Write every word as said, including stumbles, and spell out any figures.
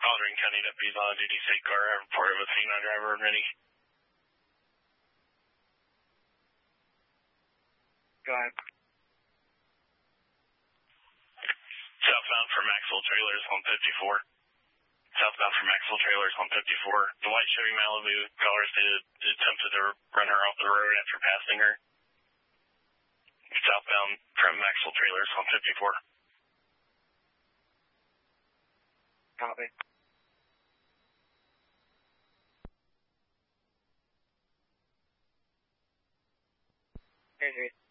Caldwell County deputies on a duty state car. I reported with C nine driver and ready. Go ahead. Southbound for Maxwell Trailers, one fifty-four. Southbound for Maxwell Trailers, one fifty-four. The white Chevy Malibu caller stated attempted to run her off the road after passing her. Southbound from Maxwell Trailers, one fifty-four. Copy. Henry.